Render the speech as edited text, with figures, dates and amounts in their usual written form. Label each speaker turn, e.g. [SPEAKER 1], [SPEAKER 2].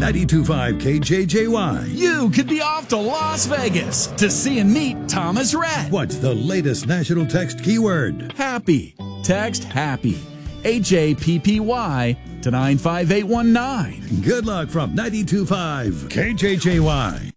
[SPEAKER 1] 92.5 KJJY.
[SPEAKER 2] You could be off to Las Vegas to see and meet Thomas Rhett.
[SPEAKER 1] What's the latest national text keyword?
[SPEAKER 2] Happy. Text HAPPY. HAPPY to 95819.
[SPEAKER 1] Good luck from 92.5 KJJY.